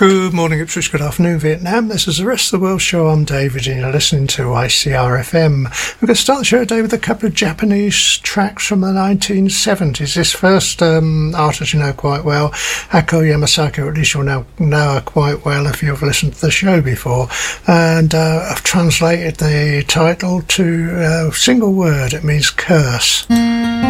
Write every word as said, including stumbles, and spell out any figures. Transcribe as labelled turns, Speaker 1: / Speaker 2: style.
Speaker 1: Good morning, Ipswich. Good afternoon, Vietnam. This is the Rest of the World Show. I'm David, and you're listening to I C R F M. We're going to start the show today with a couple of Japanese tracks from the nineteen seventies. This first um, artist you know quite well, Ako Yamasaki, or at least you'll know, know her quite well if you've listened to the show before. And uh, I've translated the title to a single word. It means curse.